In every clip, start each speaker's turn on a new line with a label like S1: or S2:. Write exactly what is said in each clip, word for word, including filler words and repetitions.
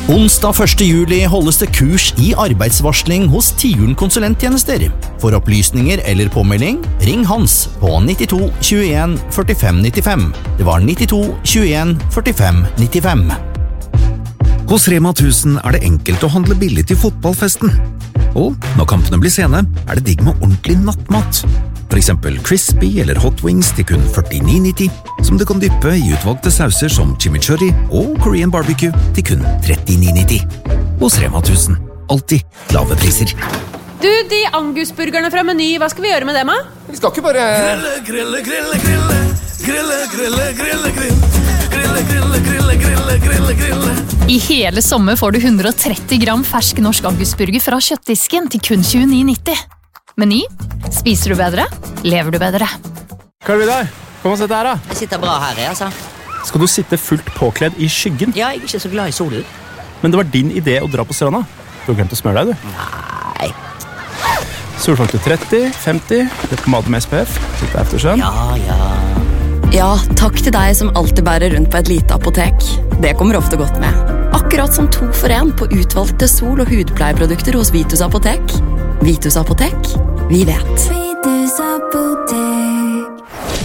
S1: Onsdag første juli holdes det kurs i arbeidsvarsling hos Tiuren konsulenttjenester. For opplysninger eller påmelding, ring Hans på nittito tjueen førtifem nittifem. Det var nittito tjueen førtifem nittifem.
S2: Hos Rema tusen er det enkelt å handle billig til fotballfesten. Og når kampene blir sene, er det digg med ordentlig nattmat. For eksempel crispy eller hot wings til kun førtini nitti, som du kan dyppe i utvalgte sauser som chimichurri og Korean barbecue til kun trettini nitti. Hos Rema tusen, alltid lave priser.
S3: Du, de angusburgerne fra Meny, hva skal vi gjøre med dem, da?
S4: Vi skal ikke bare...
S5: Grille, grille, grille, grille, grille, grille, grille, grille, grille, grille, grille, grille, grille.
S6: I hele sommer får du hundre og tretti gram fersk norsk angusburger fra kjøttdisken til kun tjueni nitti. Meny, spiser du bedre, lever du bedre.
S7: Karl-Vidar, kom og sett her da.
S8: Jeg sitter bra her, jeg, altså.
S7: Skal du sitte fullt påkledd i skyggen?
S8: Ja, jeg er ikke så glad i solen.
S7: Men det var din idé å dra på stranda. Du har glemt å smøre deg, du.
S8: Nei.
S7: Solfaktor tretti, femti, det på mat med S P F, litt eftersøvn.
S8: Ja, ja.
S9: Ja, takk til deg som alltid bærer rundt på et lite apotek. Det kommer ofte godt med. Akkurat som to for en på utvalgte sol- og hudpleieprodukter hos Vitus Apotek. Vitus Apotek, vi vet. Vitus Apotek.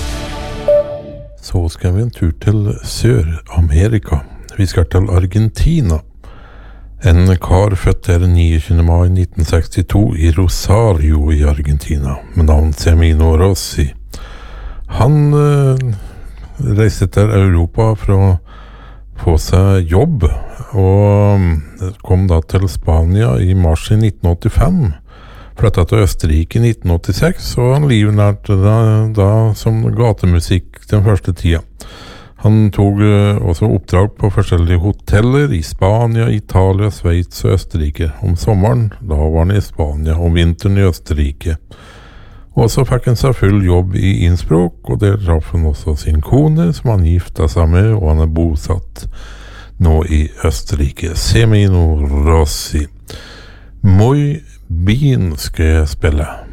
S10: Så skal vi en tur til Sør-Amerika. Vi skal til Argentina. En kar født der niogtyvende mai nitten sekstito i Rosario i Argentina, med navn Semino Rossi. Han øh, reiste til Europa for å få seg jobb, og kom da til Spania i mars i nitten åttifem. Flyttet til Østerrike i nitten åttiseks, og han livnærte da, da som gatemusikk den første tida. Han tog uh, også oppdrag på forskjellige hoteller i Spania, Italia, Sveits og Østerrike. Om sommeren, da var han i Spania, om vinteren i Østerrike. Og så fikk han seg full jobb i Innsbruck, og der traff han også sin kone, som han gifta seg med, og han er bosatt nå i Østerrike. Semino Rossi. Muy bien skal jeg spille.